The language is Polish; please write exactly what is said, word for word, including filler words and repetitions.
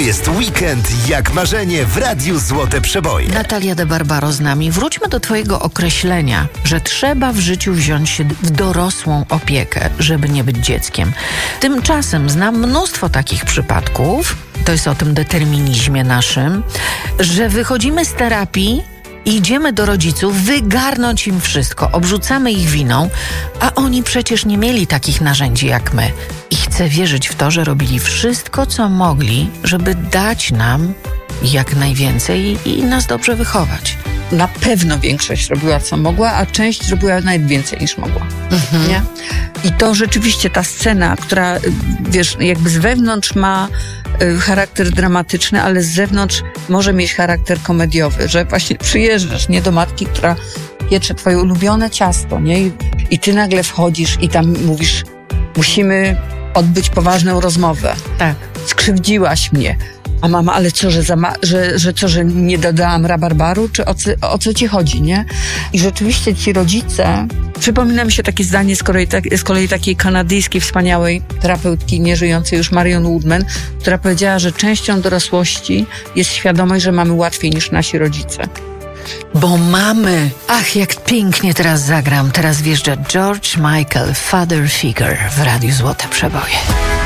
jest weekend jak marzenie w Radiu Złote Przeboje. Natalia de Barbaro z nami. Wróćmy do twojego określenia, że trzeba w życiu wziąć się w dorosłą opiekę, żeby nie być dzieckiem. Tymczasem znam mnóstwo takich przypadków, to jest o tym determinizmie naszym, że wychodzimy z terapii i idziemy do rodziców wygarnąć im wszystko, obrzucamy ich winą, a oni przecież nie mieli takich narzędzi jak my. I chcę wierzyć w to, że robili wszystko, co mogli, żeby dać nam jak najwięcej i nas dobrze wychować. Na pewno większość robiła co mogła, a część robiła nawet więcej niż mogła. Mhm. Nie? I to rzeczywiście ta scena, która, wiesz, jakby z wewnątrz ma y, charakter dramatyczny, ale z zewnątrz może mieć charakter komediowy, że właśnie przyjeżdżasz, nie, do matki, która piecze twoje ulubione ciasto, nie? I, i ty nagle wchodzisz i tam mówisz, musimy odbyć poważną rozmowę. Tak. Skrzywdziłaś mnie. A mama, ale co, że, za ma- że, że co, że nie dodałam rabarbaru? Czy o, co- o co ci chodzi, nie? I rzeczywiście ci rodzice... Przypomina mi się takie zdanie z kolei, tak, z kolei takiej kanadyjskiej, wspaniałej terapeutki, nieżyjącej już Marion Woodman, która powiedziała, że częścią dorosłości jest świadomość, że mamy łatwiej niż nasi rodzice. Bo mamy... Ach, jak pięknie teraz zagram. Teraz wjeżdża George Michael, Father Figure w Radiu Złote Przeboje.